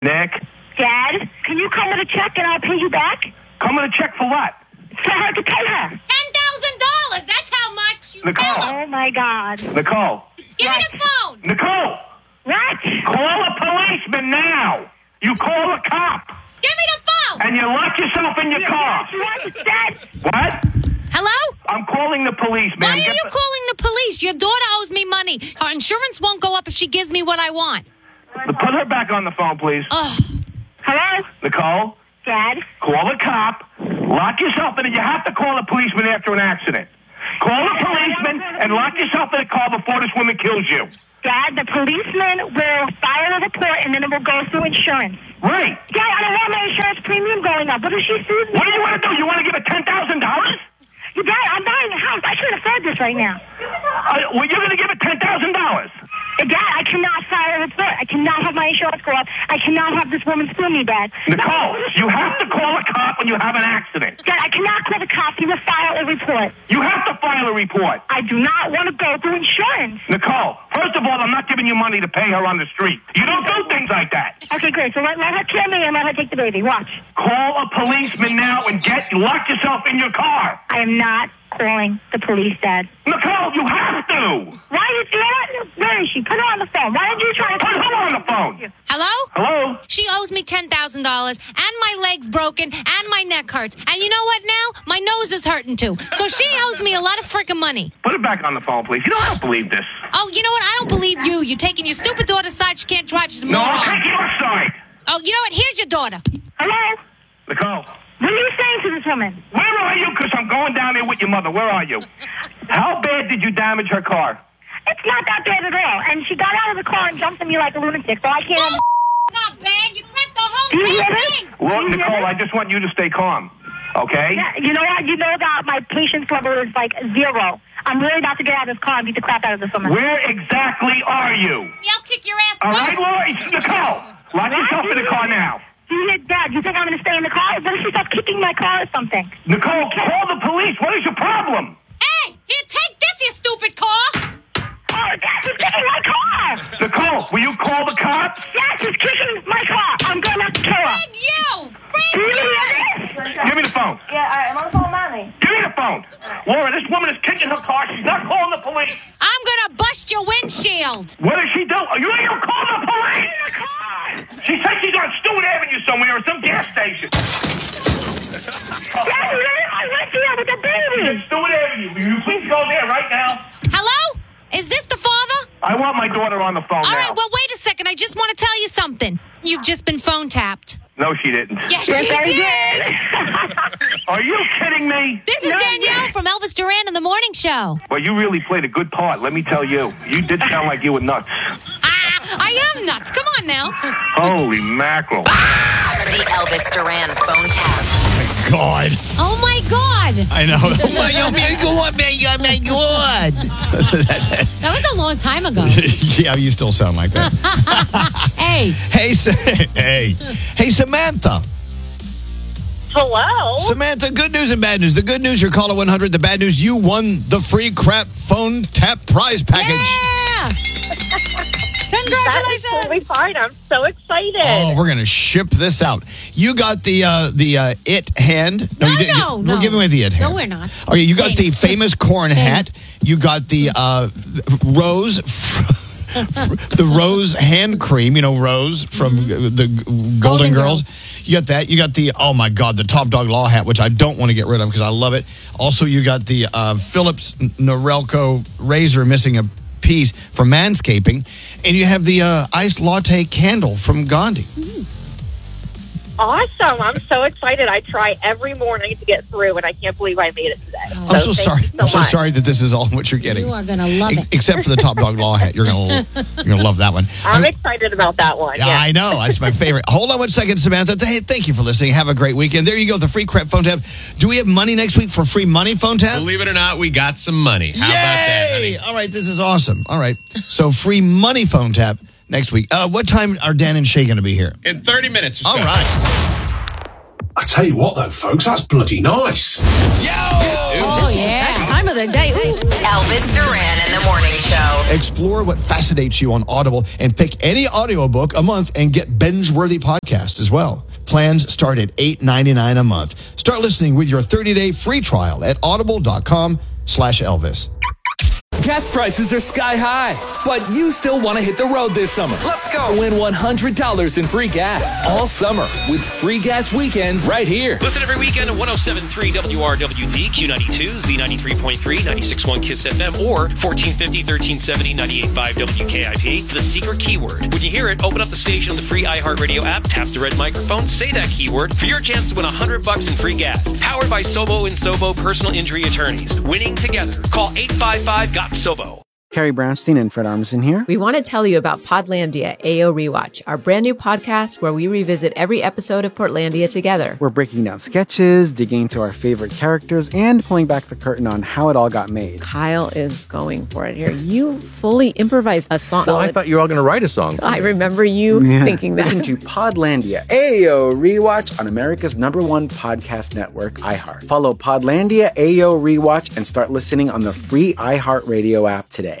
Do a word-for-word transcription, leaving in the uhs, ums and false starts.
Nick? Dad, can you come with a check and I'll pay you back? Come with a check for what? For her to pay her. ten thousand dollars. That's how much you Nicole. tell her. Oh, my God. Nicole. Give What? me the phone. Nicole! What? Call a policeman now! You call a cop! Give me the phone. And you lock yourself in your car! She wants it dead. What? Hello? I'm calling the police, man. Why are Get you the- calling the police? Your daughter owes me money. Her insurance won't go up if she gives me what I want. Put her back on the phone, please. Ugh. Hello? Nicole, Dad? call a cop, lock yourself in, and you have to call a policeman after an accident. Call a policeman and lock yourself in a car before this woman kills you. Dad, the policeman will file a report and then it will go through insurance. Right. Dad, I don't want my insurance premium going up. What if she sues me? What do you want to do? You want to give her ten thousand dollars? You Dad, I'm buying a house. I can't afford this right now. Uh, well, you're going to give her ten thousand dollars. Dad, I cannot file a report. I cannot have my insurance go up. I cannot have this woman sue me, Dad. Nicole, you have to call a cop when you have an accident. Dad, I cannot call the cops. He will file a report. You have to file a report. I do not want to go through insurance. Nicole, first of all, I'm not giving you money to pay her on the street. You don't do things like that. Okay, great. So let, let her kill me and let her take the baby. Watch. Call a policeman now and get lock yourself in your car. I am not calling the police, Dad. Nicole, you have to. Why did you know? Where is she? Put her on the phone. Why did you try to Put her on the phone. Hello? Hello? She owes me ten thousand dollars, and my leg's broken, and my neck hurts. And you know what now? My nose is hurting too. So she owes me a lot of freaking money. Put her back on the phone, please. You know, I don't believe this. Oh, you know what? I don't believe you. You're taking your stupid daughter's side. She can't drive. She's a No, moron. I'll take your side. Oh, you know what? Here's your daughter. Hello? Nicole, What are you saying to this woman? where are you? Because I'm going down there with your mother. Where are you? How bad did you damage her car? It's not that bad at all. And she got out of the car and jumped at me like a lunatic, so I can't... Oh, not bad. You ripped the whole Do you hear damn this? thing. Look, You hear Nicole, this? I just want you to stay calm, okay? Yeah, you know what? You know that my patience level is like zero. I'm really about to get out of this car and beat the crap out of this woman. Where exactly are you? Yeah, I'll kick your ass. All right, first. Lori? Nicole, lock yourself in the car now. Do you hear, Dad, you think I'm going to stay in the car? What if she starts kicking my car or something? Nicole, call the police. What is your problem? Hey, here, take this, you stupid car. Oh, Dad, she's kicking my car! Nicole, will you call the cops? Dad, she's kicking my car! I'm going to have to kill her! Frig you. Do Frig you you. hear this? Give me the phone. Yeah, all right, I'm on the phone, Mommy. Give me the phone. Laura, this woman is kicking her car. She's not calling the police. I'm gonna bust your windshield. What does she do? Are you ready to call the police? She said she's on Stewart Avenue somewhere or some gas station. Dad, you know, I went here with the baby! Stewart Avenue. Will you please go there right now? Hello? Is this the father? I want my daughter on the phone All now. right, well, wait a second. I just want to tell you something. You've just been phone tapped. No, she didn't. Yes, Yes, she I did. Are you kidding me? This is No. Danielle from Elvis Duran in the Morning Show. Well, you really played a good part, let me tell you. You did sound like you were nuts. Ah, I am nuts. Come on now. Holy mackerel. The Elvis Duran phone tap. God. Oh, my God. I know. Oh my God, man, go on, man. Oh my God. That was a long time ago. Yeah, you still sound like that. Hey. Hey, Sa- hey. Hey, Samantha. Hello. Samantha, good news and bad news. The good news, you're caller one hundred. The bad news, you won the free crap phone tap prize package. Yeah. That is totally Congratulations. fine. I'm so excited. Oh, we're gonna ship this out. You got the uh, the uh, it hand. No, you didn't. no, You- no. We're giving away the it hand. No, we're not. Okay, you got the Famous. famous corn hat. You got the uh, rose. The Rose hand cream, you know, Rose from the Golden, Golden Girls. Girls. You got that. You got the, oh my God, the Top Dog Law hat, which I don't want to get rid of because I love it. Also, you got the uh, Philips Norelco razor missing a piece for manscaping. And you have the uh, iced latte candle from Gandhi. Awesome. I'm so excited. I try every morning to get through, and I can't believe I made it today. I'm so thank sorry. you so I'm so much. sorry that this is all what you're getting. You are going to love E- it. Except for the Top Dog Law hat. You're going to you're gonna love that one. I'm excited about that one. Yeah, Yeah. I know. That's my favorite. Hold on one second, Samantha. Hey, thank you for listening. Have a great weekend. There you go, the free crap phone tap. Do we have money next week for free money phone tap? Believe it or not, we got some money. How Yay! about that, honey? All right, this is awesome. All right. So free money phone tap next week. Uh, what time are Dan and Shay going to be here? In thirty minutes or so. All right. I tell you what, though, folks, that's bloody nice. Oh, yeah. Best time of the day. Ooh. Elvis Duran in the morning show. Explore what fascinates you on Audible and pick any audiobook a month and get binge-worthy podcast as well. Plans start at eight ninety-nine a month. Start listening with your thirty-day free trial at audible.com slash Elvis. Gas prices are sky high, but you still want to hit the road this summer. Let's go. Win one hundred dollars in free gas all summer with free gas weekends right here. Listen every weekend at one oh seven point three W R W D, Q ninety-two, Z ninety-three point three, ninety-six point one KISS F M, or fourteen fifty, thirteen seventy, ninety-eight point five W K I P. The secret keyword. When you hear it, open up the station on the free iHeartRadio app, tap the red microphone, say that keyword for your chance to win one hundred bucks in free gas. Powered by Sobo and Sobo Personal Injury Attorneys. Winning together. Call eight five five, G O T, S O B O. Carrie Brownstein and Fred Armisen here. We want to tell you about Podlandia A O Rewatch, our brand new podcast where we revisit every episode of Portlandia together. We're breaking down sketches, digging into our favorite characters, and pulling back the curtain on how it all got made. Kyle is going for it here. You fully improvised a song. Well, I thought you were all going to write a song. I remember you yeah. thinking that. Listen to Podlandia A O Rewatch on America's number one podcast network, iHeart. Follow Podlandia A O Rewatch and start listening on the free iHeartRadio app today.